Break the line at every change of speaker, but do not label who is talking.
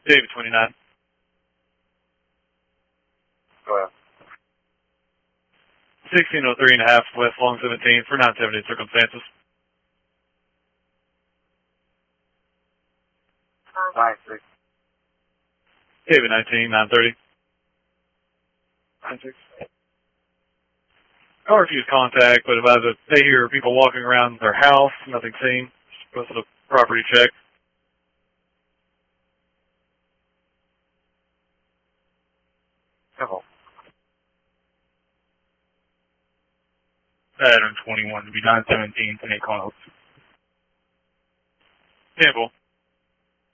David 29.
Go ahead.
1603 and a half West Long 17 for 970 circumstances.
9-6.
David 19, 930.
9-6.
Car refused contact, but advised that they hear people walking around their house, nothing seen. Posted a property check.
Simple.
Saturn 21 to be 917 to 8 calls.
Campbell